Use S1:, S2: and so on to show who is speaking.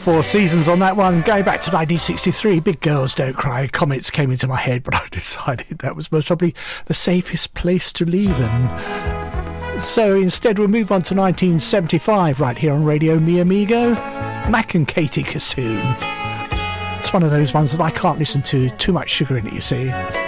S1: Four Seasons on that one. Going back to 1963, Big Girls Don't Cry. Comments came into my head, but I decided that was most probably the safest place to leave them. So instead we'll move on to 1975 right here on Radio Mi Amigo. Mac and Katie Kassoon. It's one of those ones that I can't listen to, too much sugar in it, you see.